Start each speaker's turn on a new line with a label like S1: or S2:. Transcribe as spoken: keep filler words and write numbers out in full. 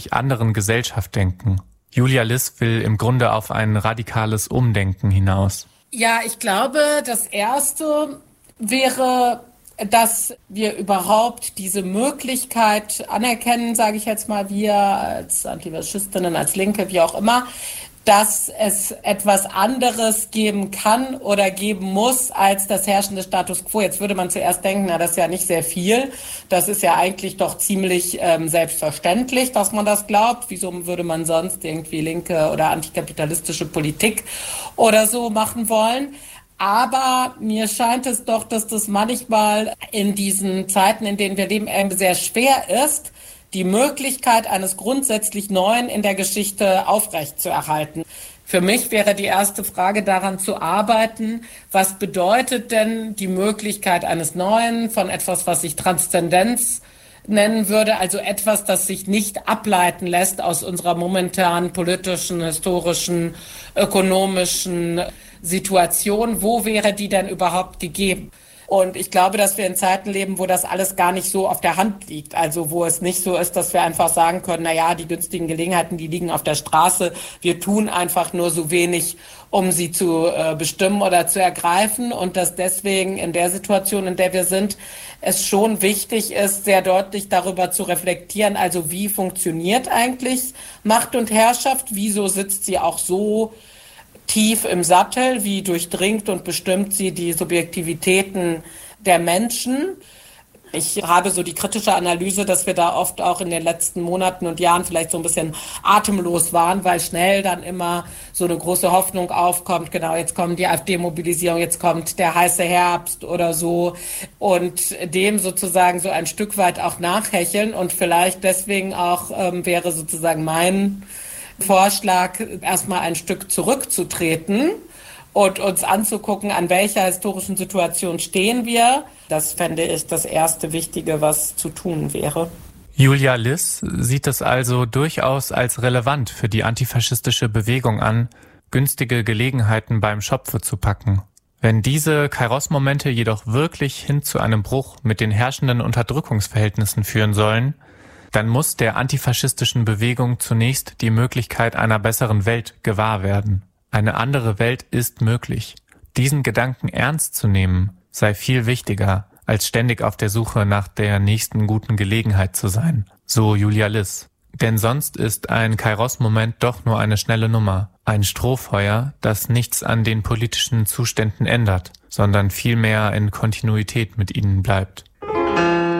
S1: anderen Gesellschaft denken. Julia Liss will im Grunde auf ein radikales Umdenken hinaus.
S2: Ja, ich glaube, das Erste wäre, dass wir überhaupt diese Möglichkeit anerkennen, sage ich jetzt mal, wir als Antifaschistinnen, als Linke, wie auch immer, dass es etwas anderes geben kann oder geben muss als das herrschende Status quo. Jetzt würde man zuerst denken, na, das ist ja nicht sehr viel. Das ist ja eigentlich doch ziemlich ähm, selbstverständlich, dass man das glaubt. Wieso würde man sonst irgendwie linke oder antikapitalistische Politik oder so machen wollen? Aber mir scheint es doch, dass das manchmal in diesen Zeiten, in denen wir leben, sehr schwer ist, die Möglichkeit eines grundsätzlich Neuen in der Geschichte aufrechtzuerhalten. Für mich wäre die erste Frage, daran zu arbeiten, was bedeutet denn die Möglichkeit eines Neuen, von etwas, was ich Transzendenz nennen würde, also etwas, das sich nicht ableiten lässt aus unserer momentanen politischen, historischen, ökonomischen Situation. Wo wäre die denn überhaupt gegeben? Und ich glaube, dass wir in Zeiten leben, wo das alles gar nicht so auf der Hand liegt. Also wo es nicht so ist, dass wir einfach sagen können, na ja, die günstigen Gelegenheiten, die liegen auf der Straße. Wir tun einfach nur so wenig, um sie zu äh, bestimmen oder zu ergreifen. Und dass deswegen in der Situation, in der wir sind, es schon wichtig ist, sehr deutlich darüber zu reflektieren, also wie funktioniert eigentlich Macht und Herrschaft? Wieso sitzt sie auch so tief im Sattel, wie durchdringt und bestimmt sie die Subjektivitäten der Menschen? Ich habe so die kritische Analyse, dass wir da oft auch in den letzten Monaten und Jahren vielleicht so ein bisschen atemlos waren, weil schnell dann immer so eine große Hoffnung aufkommt, genau, jetzt kommt die AfD-Mobilisierung, jetzt kommt der heiße Herbst oder so, und dem sozusagen so ein Stück weit auch nachhecheln, und vielleicht deswegen auch ähm, wäre sozusagen mein Vorschlag, erstmal ein Stück zurückzutreten und uns anzugucken, an welcher historischen Situation stehen wir. Das fände ich das erste Wichtige, was zu tun wäre.
S1: Julia Liss sieht es also durchaus als relevant für die antifaschistische Bewegung an, günstige Gelegenheiten beim Schopfe zu packen. Wenn diese Kairos-Momente jedoch wirklich hin zu einem Bruch mit den herrschenden Unterdrückungsverhältnissen führen sollen, dann muss der antifaschistischen Bewegung zunächst die Möglichkeit einer besseren Welt gewahr werden. Eine andere Welt ist möglich. Diesen Gedanken ernst zu nehmen, sei viel wichtiger, als ständig auf der Suche nach der nächsten guten Gelegenheit zu sein, so Julia Liss. Denn sonst ist ein Kairos-Moment doch nur eine schnelle Nummer, ein Strohfeuer, das nichts an den politischen Zuständen ändert, sondern vielmehr in Kontinuität mit ihnen bleibt.